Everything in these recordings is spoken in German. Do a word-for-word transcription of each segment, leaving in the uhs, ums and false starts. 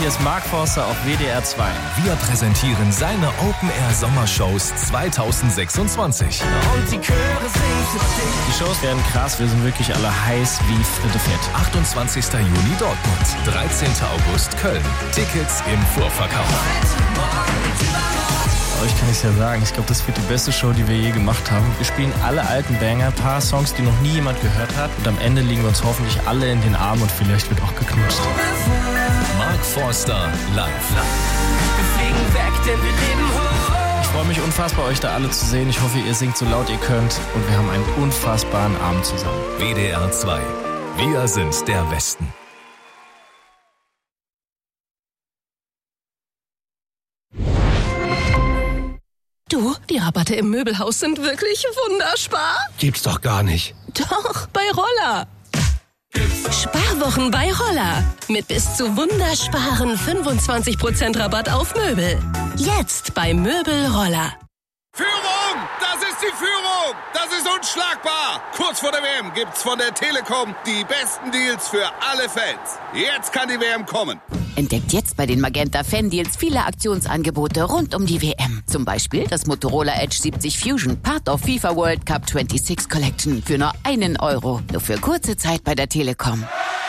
hier ist Mark Forster auf W D R zwei. Wir präsentieren seine Open-Air-Sommershows zweitausendsechsundzwanzig. Und die Chöre singen für dich. Die Shows werden krass, wir sind wirklich alle heiß wie Fritte Fett. achtundzwanzigster Juni Dortmund, dreizehnter August Köln. Tickets im Vorverkauf. Euch kann ich es ja sagen, ich glaube, das wird die beste Show, die wir je gemacht haben. Wir spielen alle alten Banger, ein paar Songs, die noch nie jemand gehört hat. Und am Ende liegen wir uns hoffentlich alle in den Armen und vielleicht wird auch geknutscht. Mark Forster live. Wir fliegen weg, denn wir leben hoch. Ich freue mich unfassbar, euch da alle zu sehen. Ich hoffe, ihr singt so laut ihr könnt. Und wir haben einen unfassbaren Abend zusammen. W D R zwei. Wir sind der Westen. Du, die Rabatte im Möbelhaus sind wirklich wunderspar. Gibt's doch gar nicht. Doch, bei Roller. Sparwochen bei Roller. Mit bis zu wundersparen fünfundzwanzig Prozent Rabatt auf Möbel. Jetzt bei Möbel Roller. Führung! Das ist die Führung! Das ist unschlagbar! Kurz vor der W M gibt's von der Telekom die besten Deals für alle Fans. Jetzt kann die W M kommen. Entdeckt jetzt bei den Magenta Fan Deals viele Aktionsangebote rund um die W M. Zum Beispiel das Motorola Edge siebzig Fusion, Part of FIFA World Cup sechsundzwanzig Collection für nur einen Euro. Nur für kurze Zeit bei der Telekom.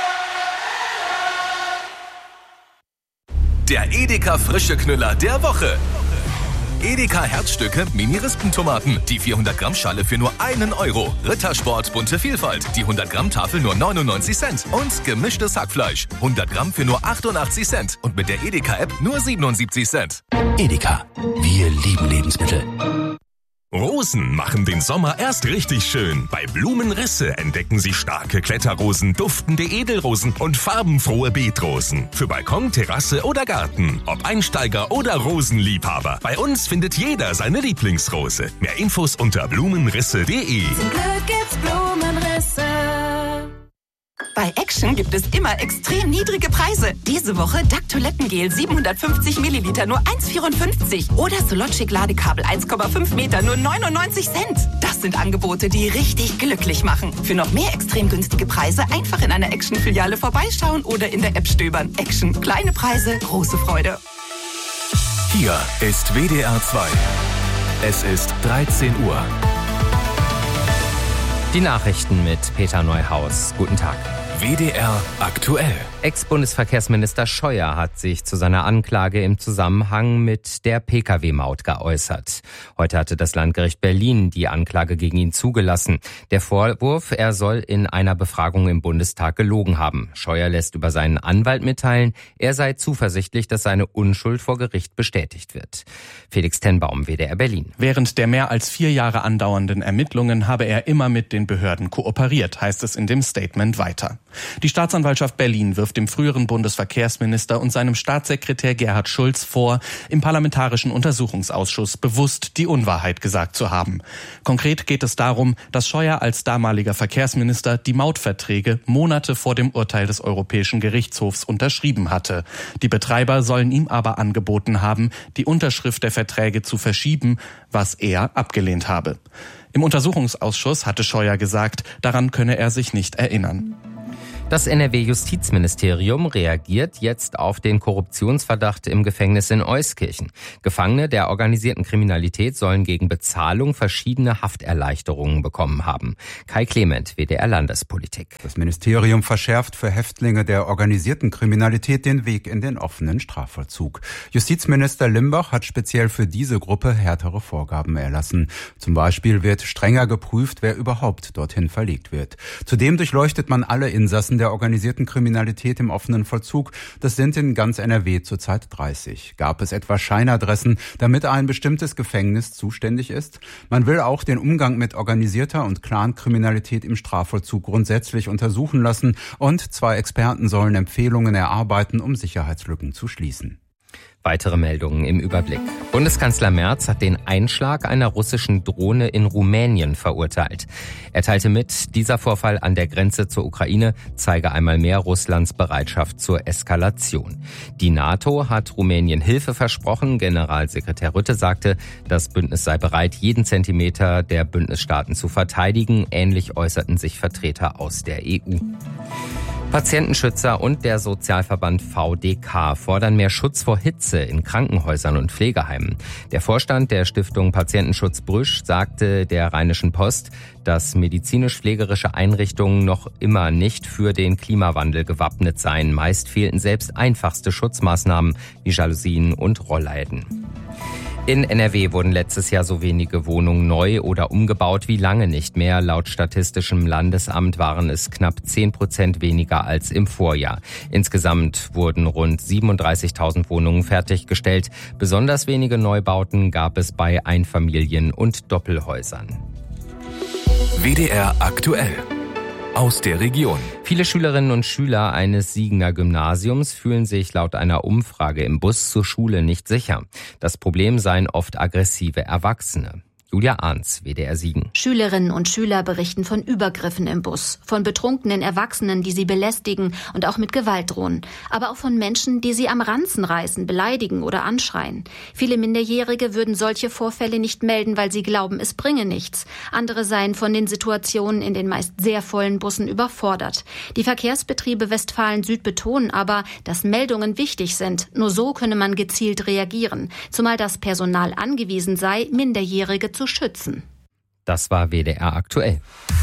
Der Edeka frische Knüller der Woche. Edeka Herzstücke Mini-Rispentomaten. Die vierhundert Gramm Schale für nur einen Euro. Rittersport bunte Vielfalt. Die hundert Gramm Tafel nur neunundneunzig Cent. Und gemischtes Hackfleisch. hundert Gramm für nur achtundachtzig Cent. Und mit der Edeka-App nur siebenundsiebzig Cent. Edeka. Wir lieben Lebensmittel. Rosen machen den Sommer erst richtig schön. Bei Blumenrisse entdecken Sie starke Kletterrosen, duftende Edelrosen und farbenfrohe Beetrosen. Für Balkon, Terrasse oder Garten. Ob Einsteiger oder Rosenliebhaber. Bei uns findet jeder seine Lieblingsrose. Mehr Infos unter blumenrisse punkt de. Zum Glück gibt's Blumenrisse. Bei Action gibt es immer extrem niedrige Preise. Diese Woche Duck Toilettengel siebenhundertfünfzig Milliliter nur eins Komma vierundfünfzig. Oder Sologic Ladekabel eins Komma fünf Meter nur neunundneunzig Cent. Das sind Angebote, die richtig glücklich machen. Für noch mehr extrem günstige Preise einfach in einer Action-Filiale vorbeischauen oder in der App stöbern. Action. Kleine Preise, große Freude. Hier ist W D R zwei. Es ist dreizehn Uhr. Die Nachrichten mit Peter Neuhaus. Guten Tag. W D R aktuell. Ex-Bundesverkehrsminister Scheuer hat sich zu seiner Anklage im Zusammenhang mit der P K W-Maut geäußert. Heute hatte das Landgericht Berlin die Anklage gegen ihn zugelassen. Der Vorwurf, er soll in einer Befragung im Bundestag gelogen haben. Scheuer lässt über seinen Anwalt mitteilen, er sei zuversichtlich, dass seine Unschuld vor Gericht bestätigt wird. Felix Tenbaum, W D R Berlin. Während der mehr als vier Jahre andauernden Ermittlungen habe er immer mit den Behörden kooperiert, heißt es in dem Statement weiter. Die Staatsanwaltschaft Berlin wirft dem früheren Bundesverkehrsminister und seinem Staatssekretär Gerhard Schulz vor, im Parlamentarischen Untersuchungsausschuss bewusst die Unwahrheit gesagt zu haben. Konkret geht es darum, dass Scheuer als damaliger Verkehrsminister die Mautverträge Monate vor dem Urteil des Europäischen Gerichtshofs unterschrieben hatte. Die Betreiber sollen ihm aber angeboten haben, die Unterschrift der Verträge zu verschieben, was er abgelehnt habe. Im Untersuchungsausschuss hatte Scheuer gesagt, daran könne er sich nicht erinnern. Das N R W-Justizministerium reagiert jetzt auf den Korruptionsverdacht im Gefängnis in Euskirchen. Gefangene der organisierten Kriminalität sollen gegen Bezahlung verschiedene Hafterleichterungen bekommen haben. Kai Clement, W D R Landespolitik. Das Ministerium verschärft für Häftlinge der organisierten Kriminalität den Weg in den offenen Strafvollzug. Justizminister Limbach hat speziell für diese Gruppe härtere Vorgaben erlassen. Zum Beispiel wird strenger geprüft, wer überhaupt dorthin verlegt wird. Zudem durchleuchtet man alle Insassen der organisierten Kriminalität im offenen Vollzug. Das sind in ganz N R W zurzeit dreißig. Gab es etwa Scheinadressen, damit ein bestimmtes Gefängnis zuständig ist? Man will auch den Umgang mit organisierter und Clankriminalität im Strafvollzug grundsätzlich untersuchen lassen und zwei Experten sollen Empfehlungen erarbeiten, um Sicherheitslücken zu schließen. Weitere Meldungen im Überblick. Bundeskanzler Merz hat den Einschlag einer russischen Drohne in Rumänien verurteilt. Er teilte mit, dieser Vorfall an der Grenze zur Ukraine zeige einmal mehr Russlands Bereitschaft zur Eskalation. Die NATO hat Rumänien Hilfe versprochen. Generalsekretär Rutte sagte, das Bündnis sei bereit, jeden Zentimeter der Bündnisstaaten zu verteidigen. Ähnlich äußerten sich Vertreter aus der E U. Patientenschützer und der Sozialverband V D K fordern mehr Schutz vor Hitze in Krankenhäusern und Pflegeheimen. Der Vorstand der Stiftung Patientenschutz Brüsch sagte der Rheinischen Post, dass medizinisch-pflegerische Einrichtungen noch immer nicht für den Klimawandel gewappnet seien. Meist fehlten selbst einfachste Schutzmaßnahmen wie Jalousien und Rollläden. In N R W wurden letztes Jahr so wenige Wohnungen neu oder umgebaut wie lange nicht mehr. Laut Statistischem Landesamt waren es knapp zehn Prozent weniger als im Vorjahr. Insgesamt wurden rund siebenunddreißigtausend Wohnungen fertiggestellt. Besonders wenige Neubauten gab es bei Einfamilien- und Doppelhäusern. W D R aktuell. Aus der Region. Viele Schülerinnen und Schüler eines Siegener Gymnasiums fühlen sich laut einer Umfrage im Bus zur Schule nicht sicher. Das Problem seien oft aggressive Erwachsene. Julia Arnz, W D R Siegen. Schülerinnen und Schüler berichten von Übergriffen im Bus, von betrunkenen Erwachsenen, die sie belästigen und auch mit Gewalt drohen, aber auch von Menschen, die sie am Ranzen reißen, beleidigen oder anschreien. Viele Minderjährige würden solche Vorfälle nicht melden, weil sie glauben, es bringe nichts. Andere seien von den Situationen in den meist sehr vollen Bussen überfordert. Die Verkehrsbetriebe Westfalen-Süd betonen aber, dass Meldungen wichtig sind. Nur so könne man gezielt reagieren, zumal das Personal angewiesen sei, Minderjährige zu schützen. Das war W D R aktuell.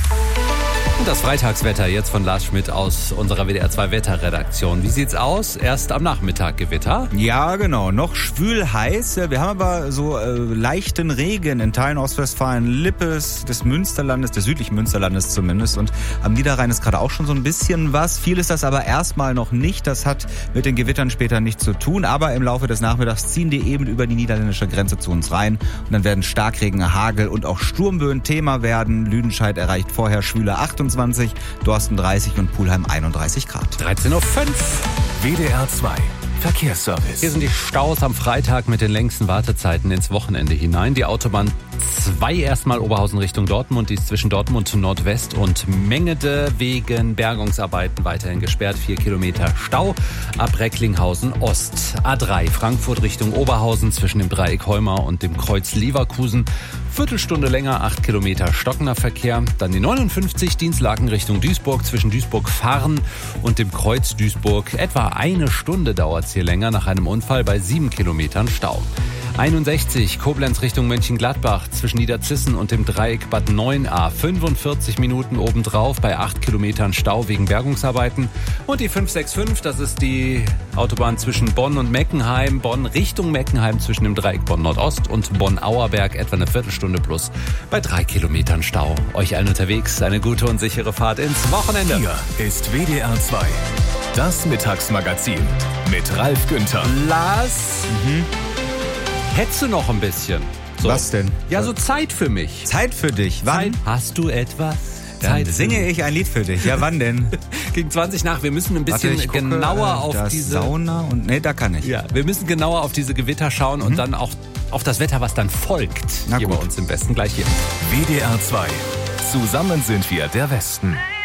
Und das Freitagswetter jetzt von Lars Schmidt aus unserer W D R zwei Wetterredaktion. Wie sieht's aus? Erst am Nachmittag Gewitter? Ja, genau. Noch schwül heiß. Wir haben aber so äh, leichten Regen in Teilen Ostwestfalen, Lippes, des Münsterlandes, des südlichen Münsterlandes zumindest. Und am Niederrhein ist gerade auch schon so ein bisschen was. Viel ist das aber erstmal noch nicht. Das hat mit den Gewittern später nichts zu tun. Aber im Laufe des Nachmittags ziehen die eben über die niederländische Grenze zu uns rein. Und dann werden Starkregen, Hagel und auch Sturmböen Thema werden. Lüdenscheid erreicht vorher schwüle achtundzwanzig, Dorsten dreißig und Pulheim einunddreißig Grad. dreizehn Uhr fünf. W D R zwei Verkehrsservice. Hier sind die Staus am Freitag mit den längsten Wartezeiten ins Wochenende hinein. Die Autobahn zwei erstmal Oberhausen Richtung Dortmund, die ist zwischen Dortmund Nordwest und Mengede wegen Bergungsarbeiten weiterhin gesperrt. Vier Kilometer Stau ab Recklinghausen Ost. A drei Frankfurt Richtung Oberhausen zwischen dem Dreieck Heumar und dem Kreuz Leverkusen. Viertelstunde länger, acht Kilometer stockender Verkehr. Dann die neunundfünfzig Dienstlaken Richtung Duisburg zwischen Duisburg-Fahren und dem Kreuz Duisburg. Etwa eine Stunde dauert es hier länger nach einem Unfall bei sieben Kilometern Stau. einundsechzig Koblenz Richtung Mönchengladbach zwischen Niederzissen und dem Dreieck Bad neun a. fünfundvierzig Minuten obendrauf bei acht Kilometern Stau wegen Bergungsarbeiten. Und die fünf sechs fünf, das ist die Autobahn zwischen Bonn und Meckenheim. Bonn Richtung Meckenheim zwischen dem Dreieck Bonn Nordost und Bonn-Auerberg etwa eine Viertelstunde plus bei drei Kilometern Stau. Euch allen unterwegs eine gute und sichere Fahrt ins Wochenende. Hier ist W D R zwei. Das Mittagsmagazin mit Ralf Günther. Lars, mhm. hättest du noch ein bisschen? So. Was denn? Ja, so Zeit für mich. Zeit für dich? Wann? Zeit. Hast du etwas? Dann Zeit singe ich ein Lied für dich. Ja, wann denn? Gegen zwanzig nach. Wir müssen ein bisschen Warte, gucke, genauer äh, auf das diese... Sauna und... Nee, da kann ich. Ja, wir müssen genauer auf diese Gewitter schauen mhm. und dann auch auf das Wetter, was dann folgt. Na hier gut. bei uns im Westen. Gleich hier. W D R zwei. Zusammen sind wir der Westen.